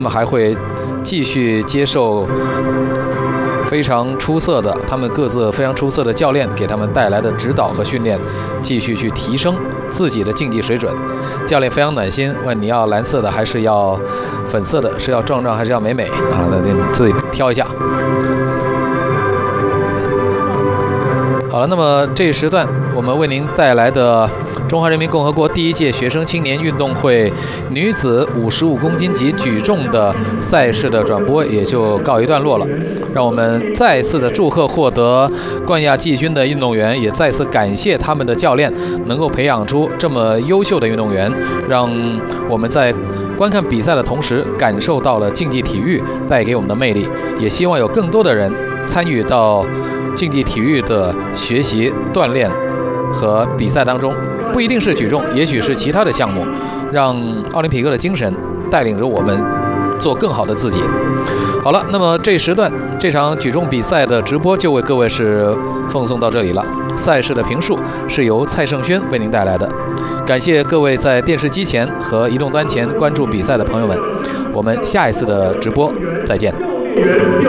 那么还会继续接受非常出色的，他们各自非常出色的教练给他们带来的指导和训练，继续去提升自己的竞技水准。教练非常暖心，问你要蓝色的还是要粉色的，是要壮壮还是要美美啊？那你自己挑一下。好了，那么这一时段我们为您带来的中华人民共和国第1届学生青年运动会女子55公斤级举重的赛事的转播也就告一段落了。让我们再一次的祝贺获得冠亚季军的运动员，也再次感谢他们的教练能够培养出这么优秀的运动员，让我们在观看比赛的同时感受到了竞技体育带给我们的魅力。也希望有更多的人参与到竞技体育的学习、锻炼和比赛当中，不一定是举重，也许是其他的项目，让奥林匹克的精神带领着我们做更好的自己。好了，那么这一时段这场举重比赛的直播就为各位是奉送到这里了。赛事的评述是由蔡胜轩为您带来的。感谢各位在电视机前和移动端前关注比赛的朋友们，我们下一次的直播再见。